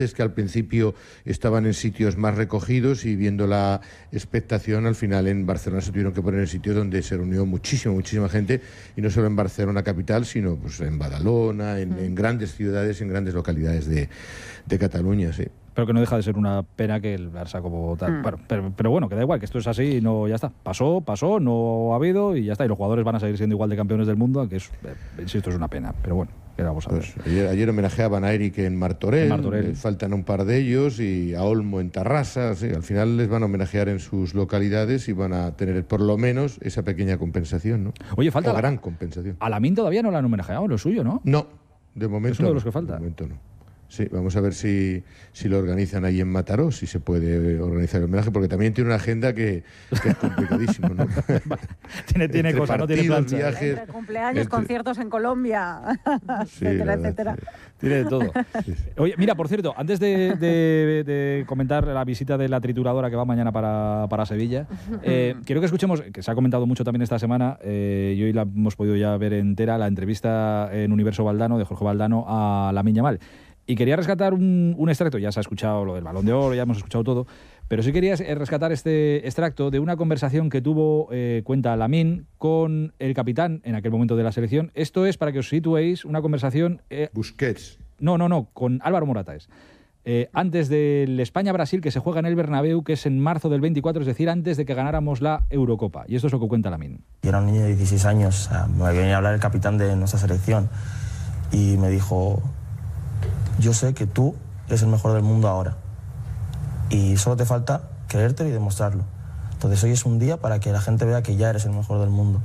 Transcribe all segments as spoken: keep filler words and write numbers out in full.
Es que al principio estaban en sitios más recogidos y viendo la expectación, al final en Barcelona se tuvieron que poner en sitios donde se reunió muchísima, muchísima gente, y no solo en Barcelona capital, sino pues en Badalona, en, mm. en grandes ciudades, en grandes localidades de, de Cataluña, sí. Pero que no deja de ser una pena que el Barça como tal. Mm. Bueno, pero, pero bueno, que da igual, que esto es así y no, ya está. Pasó, pasó, no ha habido y ya está. Y los jugadores van a seguir siendo igual de campeones del mundo, aunque es, eh, insisto, es una pena. Pero bueno, ¿qué vamos a ver? Pues ayer, ayer homenajeaban a Eric en Martorell, en Martorell. Faltan un par de ellos, y a Olmo en Tarrasa. Sí, al final les van a homenajear en sus localidades y van a tener por lo menos esa pequeña compensación, ¿no? Oye, falta o la gran compensación. A Lamine todavía no la han homenajeado, lo suyo, ¿no? No, de momento es uno de no, los que falta. De momento no. Sí, vamos a ver si, si lo organizan ahí en Mataró, si se puede organizar el homenaje, porque también tiene una agenda que, que es complicadísimo, ¿no? tiene tiene cosas, no tiene plancha. Viajes, entre cumpleaños, entre... conciertos en Colombia, sí, etcétera, etcétera. Sí. Tiene de todo. Sí, sí. Oye, mira, por cierto, antes de, de, de comentar la visita de la trituradora que va mañana para, para Sevilla, eh, quiero que escuchemos, que se ha comentado mucho también esta semana, eh, y hoy la hemos podido ya ver entera, la entrevista en Universo Valdano, de Jorge Valdano, a Lamine Yamal. Y quería rescatar un, un extracto, ya se ha escuchado lo del Balón de Oro, ya hemos escuchado todo, pero sí quería rescatar este extracto de una conversación que tuvo, eh, cuenta Lamine, con el capitán en aquel momento de la selección. Esto es, para que os situéis, una conversación... Eh, Busquets. No, no, no, con Álvaro Morata es. Eh, antes del España-Brasil, que se juega en el Bernabéu, que es en marzo del veinticuatro, es decir, antes de que ganáramos la Eurocopa. Y esto es lo que cuenta Lamine. Yo era un niño de dieciséis años, o sea, me venía a hablar el capitán de nuestra selección y me dijo... Yo sé que tú eres el mejor del mundo ahora y solo te falta creértelo y demostrarlo. Entonces hoy es un día para que la gente vea que ya eres el mejor del mundo.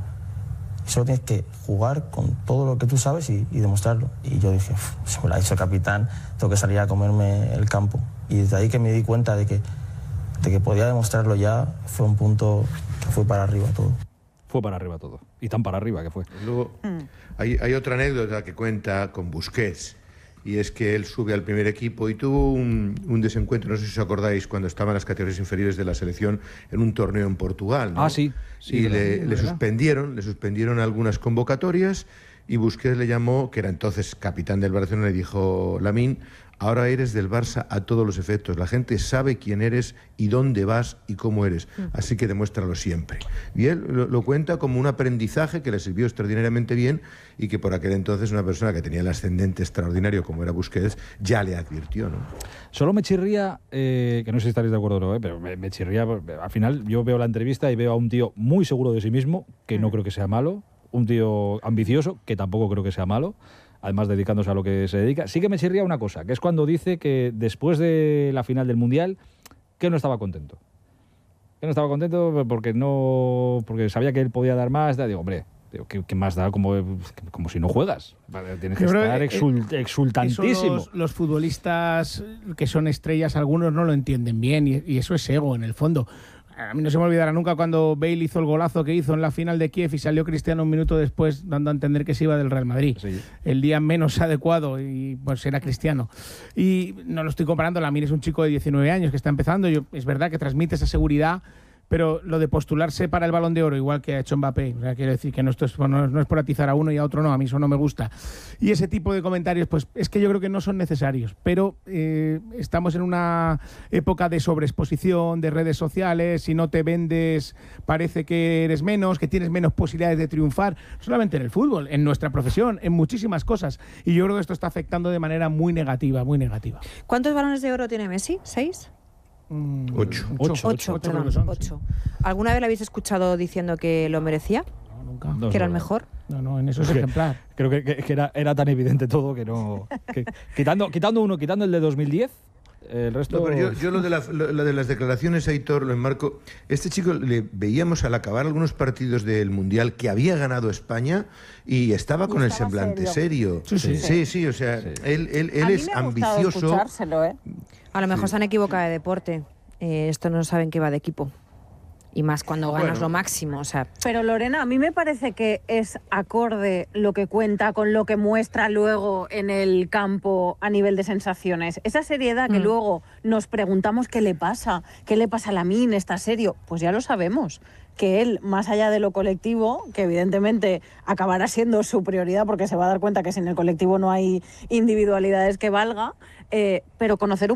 Y solo tienes que jugar con todo lo que tú sabes y, y demostrarlo. Y yo dije, si me lo ha dicho el capitán, tengo que salir a comerme el campo. Y desde ahí que me di cuenta de que, de que podía demostrarlo ya, fue un punto que fue para arriba todo. Fue para arriba todo. Y tan para arriba que fue. Luego, mm. hay, hay otra anécdota que cuenta con Busquets. Y es que él sube al primer equipo y tuvo un, un desencuentro, no sé si os acordáis, cuando estaban las categorías inferiores de la selección en un torneo en Portugal, ¿no? Ah, sí. sí y le, le suspendieron, le suspendieron algunas convocatorias, y Busquets le llamó, que era entonces capitán del Barcelona, y dijo: Lamine, ahora eres del Barça a todos los efectos. La gente sabe quién eres y dónde vas y cómo eres. Así que demuéstralo siempre. Y él lo, lo cuenta como un aprendizaje que le sirvió extraordinariamente bien, y que por aquel entonces una persona que tenía el ascendente extraordinario como era Busquets ya le advirtió, ¿no? Solo me chirría, eh, que no sé si estaréis de acuerdo o no, eh, pero me, me chirría, al final yo veo la entrevista y veo a un tío muy seguro de sí mismo, que no creo que sea malo, un tío ambicioso, que tampoco creo que sea malo, además dedicándose a lo que se dedica. Sí que me chirría una cosa, que es cuando dice que después de la final del Mundial, que no estaba contento. Que no estaba contento porque no porque sabía que él podía dar más. Digo, hombre, ¿qué, qué más da? Como, como si no juegas. Tienes que Yo estar creo, exult, eh, exultantísimo. Los, los futbolistas que son estrellas, algunos no lo entienden bien, y, y eso es ego, en el fondo. A mí no se me olvidará nunca cuando Bale hizo el golazo que hizo en la final de Kiev y salió Cristiano un minuto después dando a entender que se iba del Real Madrid. Sí. El día menos adecuado, y pues era Cristiano. Y no lo estoy comparando, Lamine es un chico de diecinueve años que está empezando. Yo, es verdad que transmite esa seguridad, pero lo de postularse para el Balón de Oro, igual que ha hecho Mbappé, o sea, quiero decir que no, esto es, no, no es por atizar a uno y a otro no, a mí eso no me gusta. Y ese tipo de comentarios, pues es que yo creo que no son necesarios, pero eh, estamos en una época de sobreexposición, de redes sociales, si no te vendes parece que eres menos, que tienes menos posibilidades de triunfar, no solamente en el fútbol, en nuestra profesión, en muchísimas cosas, y yo creo que esto está afectando de manera muy negativa, muy negativa. ¿Cuántos balones de oro tiene Messi? ¿Seis? Mm, ocho. Ocho, ocho, ocho, perdón, son, ocho. Sí. ¿Alguna vez lo habéis escuchado diciendo que lo merecía? No, nunca. ¿Que no, era no, el mejor? No, no, en eso es, es ejemplar. Que, creo que, que, que era, era tan evidente todo que no... Que, quitando, quitando uno, quitando el de dos mil diez... El resto... No, pero yo, yo lo, de la, lo, lo de las declaraciones, Aitor, lo enmarco. Este chico le veíamos al acabar algunos partidos del Mundial que había ganado España y estaba y con estaba el semblante serio. serio. Sí, sí, sí, sí, sí, o sea, sí. él, él, él es ambicioso. ¿eh? A lo mejor sí. se han equivocado de deporte. Eh, esto no saben que va de equipo. Y más cuando ganas Bueno. lo máximo. O sea, Pero Lorena, a mí me parece que es acorde lo que cuenta con lo que muestra luego en el campo a nivel de sensaciones. Esa seriedad que Mm. luego nos preguntamos qué le pasa, qué le pasa a Lamine, está serio, pues ya lo sabemos. Que él, más allá de lo colectivo, que evidentemente acabará siendo su prioridad porque se va a dar cuenta que sin el colectivo no hay individualidades que valga, eh, pero conocer un